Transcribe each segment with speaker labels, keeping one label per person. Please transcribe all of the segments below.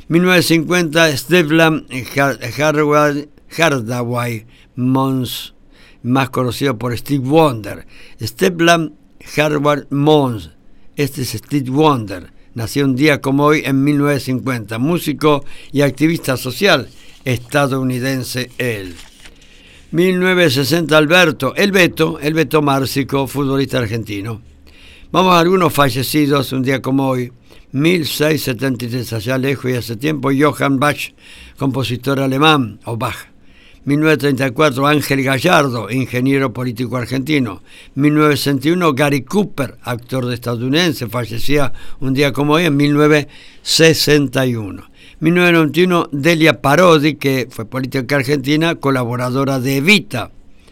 Speaker 1: 1950, Stephen Hardaway Mons, más conocido por Steve Wonder. Stephen Hardaway Mons, este es Steve Wonder, nació un día como hoy en 1950, músico y activista social estadounidense él. 1960, el Beto Márcico, futbolista argentino. Vamos a algunos fallecidos un día como hoy. 1673, allá lejos y hace tiempo, Johann Bach, compositor alemán, o Bach. 1934, Ángel Gallardo, ingeniero político argentino. 1961, Gary Cooper, actor estadounidense, fallecía un día como hoy en 1961. 1991, Delia Parodi, que fue política argentina, colaboradora de Evita.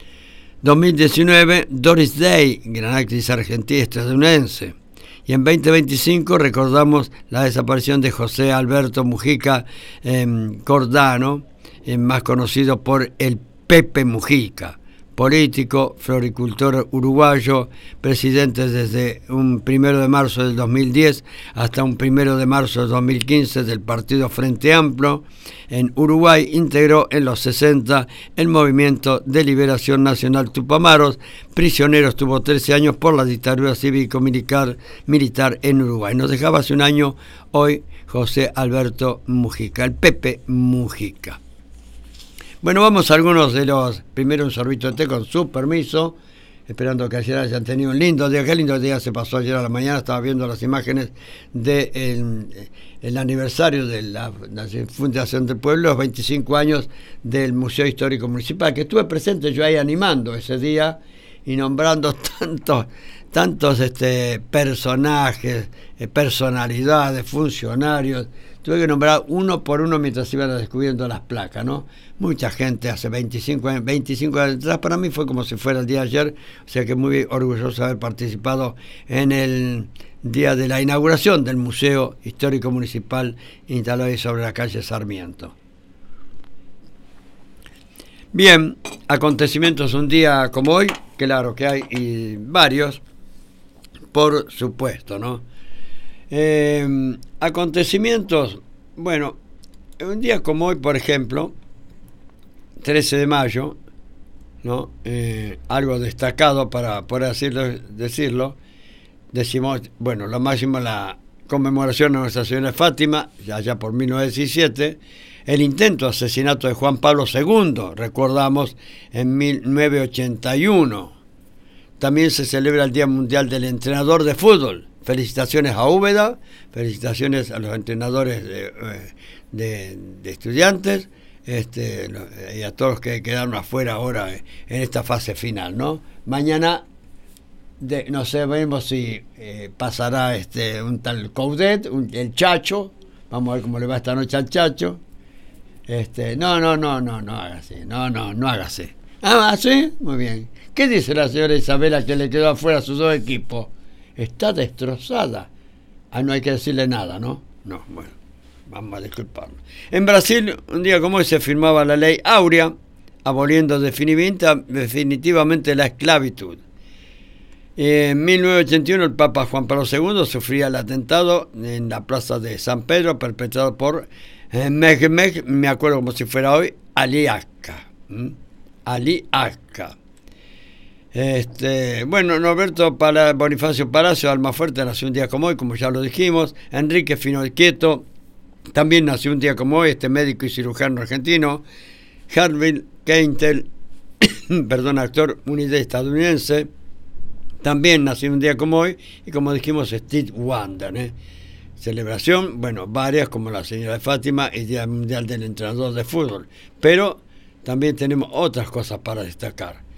Speaker 1: 2019, Doris Day, gran actriz argentina estadounidense. Y en 2025 recordamos la desaparición de José Alberto Mujica Cordano, más conocido por el Pepe Mujica, político, floricultor uruguayo, presidente desde un 1 de marzo del 2010 hasta un 1 de marzo del 2015 del Partido Frente Amplio. En Uruguay integró en los 60 el Movimiento de Liberación Nacional Tupamaros. Prisionero, estuvo 13 años por la dictadura cívico-militar en Uruguay. Nos dejaba hace un año hoy José Alberto Mujica, el Pepe Mujica. Bueno, vamos a algunos de los... Primero un sorbito de té con su permiso, esperando que ayer hayan tenido un lindo día. Qué lindo día se pasó ayer a la mañana. Estaba viendo las imágenes del aniversario de la Fundación del Pueblo, los 25 años del Museo Histórico Municipal, que estuve presente yo ahí animando ese día y nombrando tantos personajes, personalidades, funcionarios. Tuve que nombrar uno por uno mientras iban descubriendo las placas, ¿no? Mucha gente hace 25 años atrás, para mí fue como si fuera el día de ayer, o sea que muy orgulloso de haber participado en el día de la inauguración del Museo Histórico Municipal instalado ahí sobre la calle Sarmiento. Bien, acontecimientos un día como hoy, claro que hay y varios, por supuesto, ¿no? Acontecimientos, bueno, un día como hoy, por ejemplo, 13 de mayo, ¿no? Algo destacado para poder decirlo, decimos, bueno, la máxima, la conmemoración de Nuestra Señora de Fátima, allá por 1917, el intento de asesinato de Juan Pablo II, recordamos, en 1981. También se celebra el Día Mundial del Entrenador de Fútbol. Felicitaciones a Úbeda, felicitaciones a los entrenadores de estudiantes y a todos los que quedaron afuera ahora en esta fase final, ¿no? Mañana, no sé, veremos si pasará un tal Coudet, el Chacho. Vamos a ver cómo le va esta noche al Chacho. No haga así, no haga así. Ah, ¿sí? Muy bien. ¿Qué dice la señora Isabela que le quedó afuera a sus dos equipos? Está destrozada. No hay que decirle nada, ¿no? No, bueno, vamos a disculparnos. En Brasil, un día como hoy se firmaba la ley Áurea, aboliendo definitivamente la esclavitud. En 1981 el Papa Juan Pablo II sufría el atentado en la plaza de San Pedro, perpetrado por Mehmet, me acuerdo como si fuera hoy, Ali Akka. Bueno, Norberto Bonifacio Palacio, Almafuerte, nació un día como hoy, como ya lo dijimos. Enrique Finochietto también nació un día como hoy, médico y cirujano argentino. Harvey Keitel, actor estadounidense, también nació un día como hoy. Y como dijimos, Steve Wonder, celebración, bueno, varias, como la Señora de Fátima y Día Mundial del Entrenador de Fútbol. Pero también tenemos otras cosas para destacar.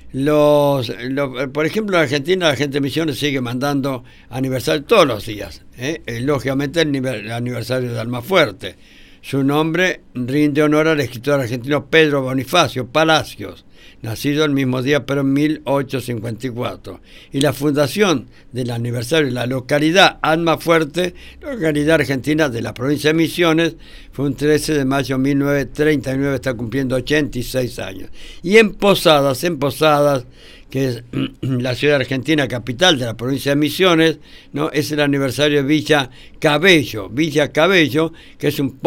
Speaker 1: Por ejemplo, en Argentina la gente de Misiones sigue mandando aniversario todos los días, lógicamente el aniversario de Almafuerte. Su nombre rinde honor al escritor argentino Pedro Bonifacio Palacios, nacido el mismo día pero en 1854. Y la fundación del aniversario de la localidad Almafuerte, localidad argentina de la provincia de Misiones, fue un 13 de mayo de 1939, está cumpliendo 86 años. Y en Posadas, que es la ciudad argentina capital de la provincia de Misiones, ¿no? Es el aniversario de Villa Cabello, que es un